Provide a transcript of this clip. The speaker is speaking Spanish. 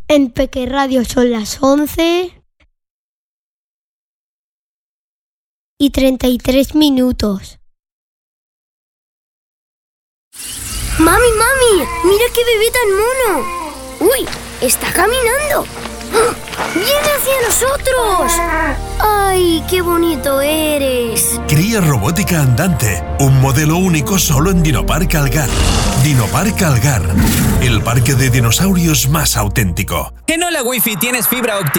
En Peque Radio son las 11:33. ¡Mami! ¡Mira qué bebé tan mono! ¡Uy! ¡Está caminando! ¡Viene hacia nosotros! ¡Ay, qué bonito eres! Cría robótica andante, un modelo único solo en Dinopark Algar. Dinopark Algar, el parque de dinosaurios más auténtico. En Hola Wifi tienes fibra óptica